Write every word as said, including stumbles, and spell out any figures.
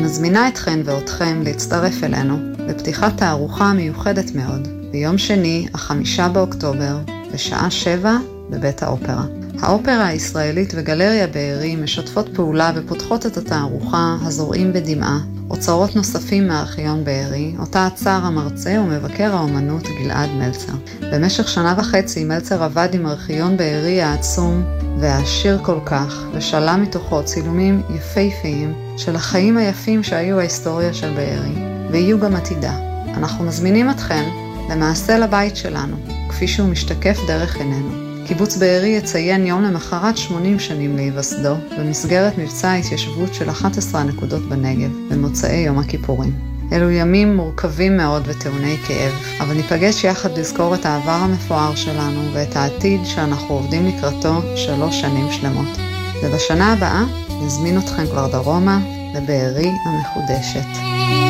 מזמינה אתכן ואתכם להצטרף אלינו בפתיחת תערוכה מיוחדת מאוד, ביום שני, החמישה באוקטובר, בשעה שבע בבית האופרה. האופרה הישראלית וגלריה בארי משתפות פעולה ופותחות את התערוכה הזורעים בדמעה, אוצרות נוספים מארכיון בארי, אותה עצר המרצה ומבקר האומנות גלעד מלצר. במשך שנה וחצי מלצר עבד עם ארכיון בארי העצום והעשיר כל כך, ושלה מתוכו צילומים יפהפיים של החיים היפים שהיו ההיסטוריה של בארי, ויהיו גם עתידה. אנחנו מזמינים אתכן למעשה לבית שלנו, כפי שהוא משתקף דרך עינינו. קיבוץ בארי יציין יום למחרת שמונים שנים להיווסדו, במסגרת מבצע ההתיישבות של אחת עשרה נקודות בנגב, במוצאי יום הכיפורים. אלו ימים מורכבים מאוד וטעוני כאב, אבל ניפגש יחד לזכור את העבר המפואר שלנו ואת העתיד שאנחנו עובדים לקראתו שלוש שנים שלמות. ובשנה הבאה נזמין אתכם כבר דרומה לבארי המחודשת.